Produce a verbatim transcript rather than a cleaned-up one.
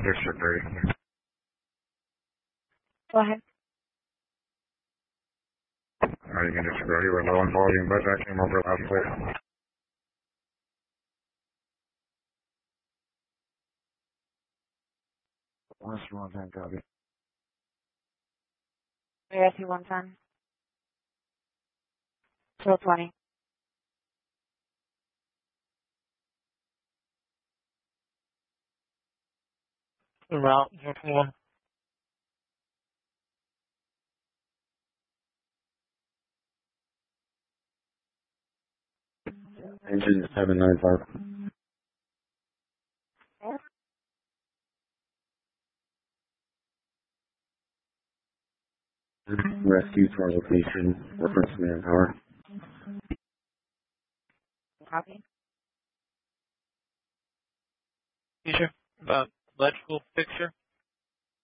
District thirty. Go ahead. Are you going to disagree? You were low on volume, but that came over loud and clear. What's one ten copy? A S C one ten. Till twenty. Route zero twenty-one. Engine seven nine five. Rescue to our location. Reference manpower. Copy. Teacher, about electrical fixture.